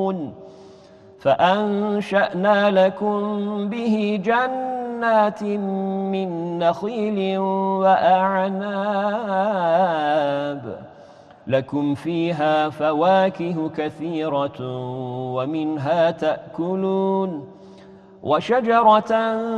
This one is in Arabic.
تشركون فأنشأنا لكم به جنات من نخيل وأعناب لكم فيها فواكه كثيرة ومنها تأكلون وشجرة